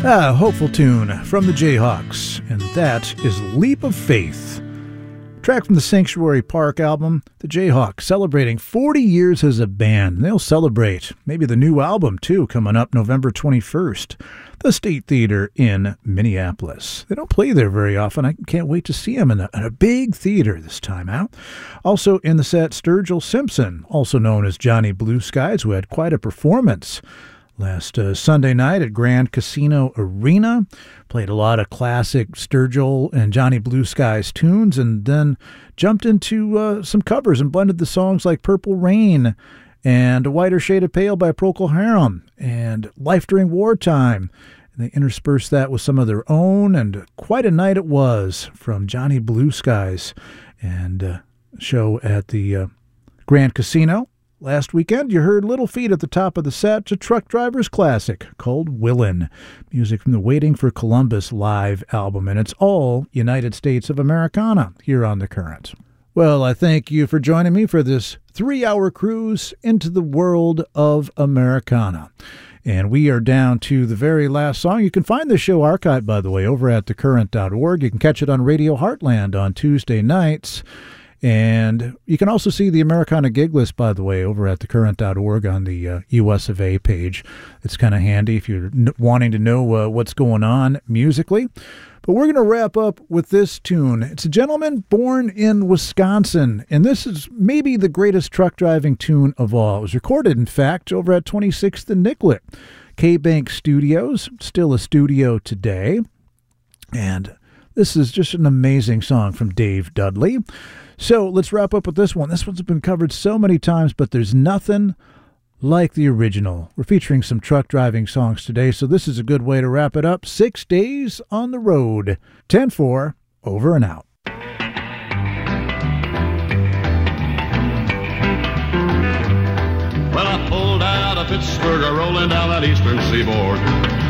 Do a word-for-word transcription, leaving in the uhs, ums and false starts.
A hopeful tune from the Jayhawks, and that is Leap of Faith. Track from the Sanctuary Park album, the Jayhawks celebrating forty years as a band. They'll celebrate maybe the new album, too, coming up November twenty-first. The State Theater in Minneapolis. They don't play there very often. I can't wait to see them in a, in a big theater this time out. Also in the set, Sturgill Simpson, also known as Johnny Blue Skies, who had quite a performance last uh, Sunday night at Grand Casino Arena. Played a lot of classic Sturgill and Johnny Blue Skies tunes, and then jumped into uh, some covers and blended the songs like Purple Rain and A Whiter Shade of Pale by Procol Harum and Life During Wartime. And they interspersed that with some of their own, and quite a night it was from Johnny Blue Skies and uh, show at the uh, Grand Casino. Last weekend, you heard Little Feat at the top of the set, a truck driver's classic called Willin', music from the Waiting for Columbus live album, and it's all United States of Americana here on The Current. Well, I thank you for joining me for this three-hour cruise into the world of Americana. And we are down to the very last song. You can find the show archived, by the way, over at the current dot org. You can catch it on Radio Heartland on Tuesday nights. And you can also see the Americana gig list, by the way, over at the current dot org on the uh, U S of A page. It's kind of handy if you're n- wanting to know uh, what's going on musically. But we're going to wrap up with this tune. It's a gentleman born in Wisconsin, and this is maybe the greatest truck driving tune of all. It was recorded, in fact, over at twenty-sixth and Nicollet. K-Bank Studios, still a studio today. And this is just an amazing song from Dave Dudley. So let's wrap up with this one. This one's been covered so many times, but there's nothing like the original. We're featuring some truck driving songs today, so this is a good way to wrap it up. Six days on the road. ten four, over and out. Well, I pulled out of Pittsburgh, rolling down that eastern seaboard.